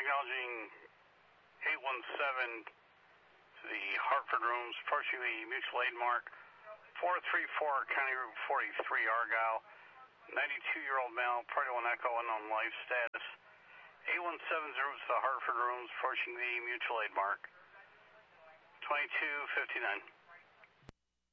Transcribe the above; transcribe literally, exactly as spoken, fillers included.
acknowledging eight one seven to the Hartford rooms, approaching the mutual aid mark, four three four County Route forty-three, Argyle, ninety-two-year-old male, party one echo, unknown life status. eight one seven zero to the Hartford rooms, approaching the mutual aid mark, twenty-two fifty-nine.